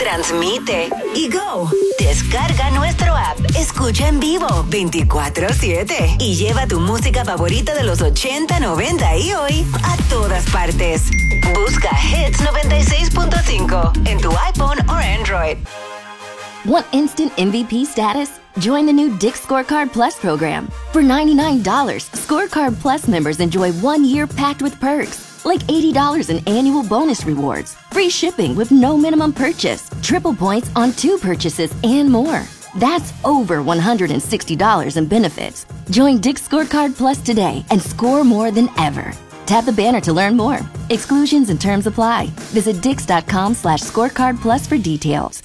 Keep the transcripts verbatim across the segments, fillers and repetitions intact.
transmite y go. Descarga nuestro app, escucha en vivo veinticuatro siete y lleva tu música favorita de los ochenta, noventa y hoy a todas partes. Busca Hits noventa y seis punto cinco en tu iPhone o Android. Want instant M V P status? Join the new Dick's Scorecard Plus program. For ninety-nine dollars, Scorecard Plus members enjoy one year packed with perks, like eighty dollars in annual bonus rewards, free shipping with no minimum purchase, triple points on two purchases, and more. That's over one hundred sixty dollars in benefits. Join Dick's Scorecard Plus today and score more than ever. Tap the banner to learn more. Exclusions and terms apply. Visit dix.com slash scorecard plus for details.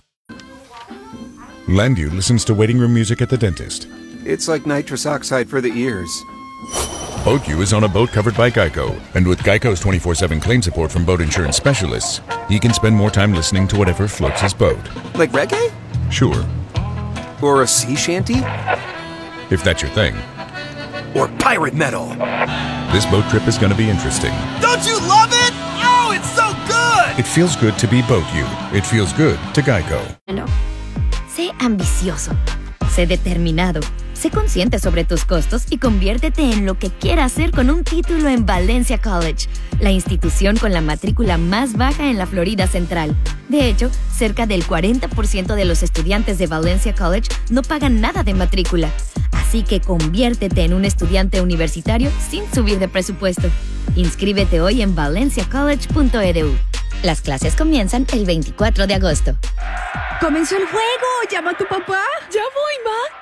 Landu listens to waiting room music at the dentist. It's like nitrous oxide for the ears. BoatU is on a boat covered by Geico. And with Geico's twenty-four seven claim support from boat insurance specialists, he can spend more time listening to whatever floats his boat. Like reggae? Sure. Or a sea shanty? If that's your thing. Or pirate metal? This boat trip is going to be interesting. Don't you love it? Oh, it's so good! It feels good to be BoatU. It feels good to Geico. No. Sé ambicioso, sé determinado, sé consciente sobre tus costos y conviértete en lo que quieras hacer con un título en Valencia College, la institución con la matrícula más baja en la Florida Central. De hecho, cerca del cuarenta por ciento de los estudiantes de Valencia College no pagan nada de matrícula. Así que conviértete en un estudiante universitario sin subir de presupuesto. Inscríbete hoy en valencia college punto e d u. Las clases comienzan el veinticuatro de agosto. ¡Comenzó el juego! ¡Llama a tu papá! ¡Ya voy, ma!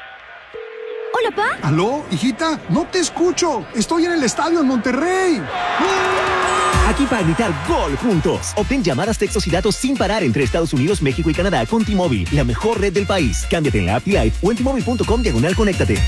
Hola, pa. ¿Aló, hijita? No te escucho. Estoy en el estadio en Monterrey. Aquí para gritar gol juntos. Obtén llamadas, textos y datos sin parar entre Estados Unidos, México y Canadá con T-Mobile, la mejor red del país. Cámbiate en la app T-Live o en T Mobile punto com diagonal conéctate.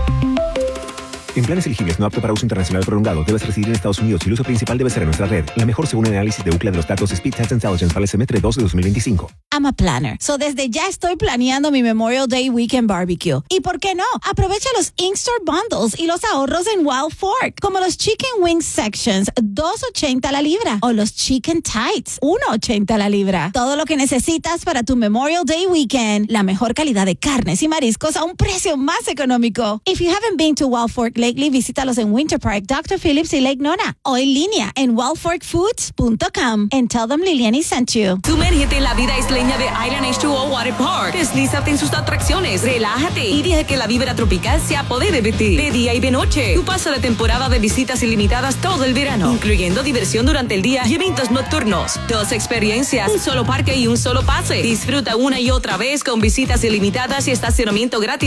En planes elegibles no apto para uso internacional prolongado, debes residir en Estados Unidos y el uso principal debe ser en nuestra red. La mejor según el análisis de Ookla de los datos Speed Test Intelligence para el semestre dos de dos mil veinticinco. I'm a planner, so desde ya estoy planeando mi Memorial Day Weekend Barbecue. ¿Y por qué no? Aprovecha los In-Store Bundles y los ahorros en Wild Fork, como los Chicken Wings Sections, dos ochenta la libra, o los Chicken Tights, uno ochenta la libra. Todo lo que necesitas para tu Memorial Day Weekend. La mejor calidad de carnes y mariscos a un precio más económico. If you haven't been to Wild Fork lately, visítalos en Winter Park, doctor Phillips y Lake Nona, o en línea en wild fork foods punto com and tell them Liliani sent you. Sumérgete en la vida isleña de Island H dos O Water Park. Deslízate en sus atracciones, relájate y deja que la vibra tropical se apodere de ti. De día y de noche, tú pasa la temporada de visitas ilimitadas todo el verano, incluyendo diversión durante el día y eventos nocturnos. Dos experiencias, un solo parque y un solo pase. Disfruta una y otra vez con visitas ilimitadas y estacionamiento gratis.